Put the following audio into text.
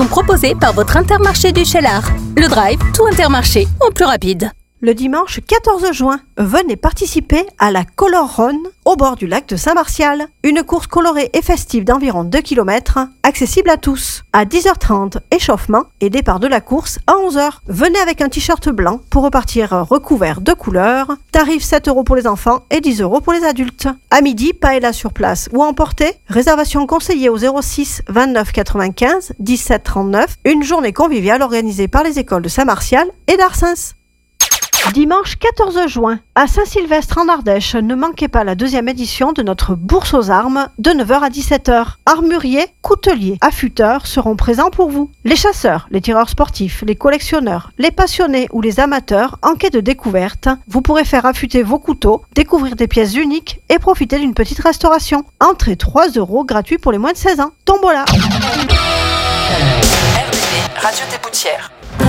sont proposés par votre Intermarché du Cheylard. Le Drive, tout Intermarché, en plus rapide. Le dimanche 14 juin, venez participer à la Color Run au bord du lac de Saint-Martial. Une course colorée et festive d'environ 2 km, accessible à tous. À 10h30, échauffement et départ de la course à 11h. Venez avec un t-shirt blanc pour repartir recouvert de couleurs. Tarif 7 € pour les enfants et 10 € pour les adultes. À midi, paella sur place ou emporter. Réservation conseillée au 06 29 95 17 39. Une journée conviviale organisée par les écoles de Saint-Martial et d'Arsens. Dimanche 14 juin, à Saint-Sylvestre en Ardèche, ne manquez pas la 2e édition de notre bourse aux armes de 9h à 17h. Armuriers, couteliers, affûteurs seront présents pour vous. Les chasseurs, les tireurs sportifs, les collectionneurs, les passionnés ou les amateurs en quête de découverte, vous pourrez faire affûter vos couteaux, découvrir des pièces uniques et profiter d'une petite restauration. Entrée 3 € gratuit pour les moins de 16 ans. Tombola. RDP, Radio des Boutières.